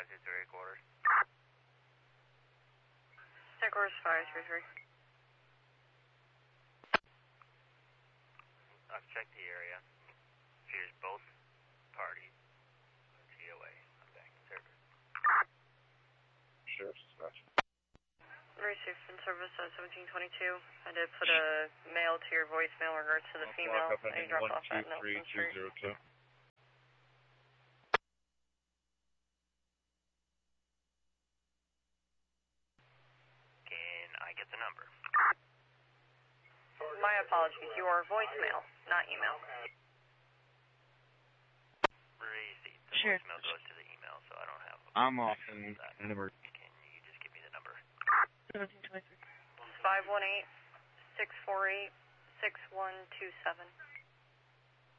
523 quarters. Headquarters 533. I've checked the area. Here's both parties. TOA. I'm back in service. Sheriff's dispatch. Received in service at 1722. I did put a mail to your voicemail in regards to the female that you dropped off at Nelson Street. 123-202. Can I get the number? My apologies. Your voicemail, not email. Receipt. The Sure. voicemail goes to the email, so I don't have I'm off in an emergency. Can you just give me the number? 1723. 518-648-6127.